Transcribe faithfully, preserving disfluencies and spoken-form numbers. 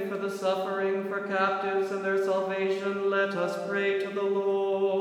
for the suffering, for captives and their salvation, let us pray to the Lord.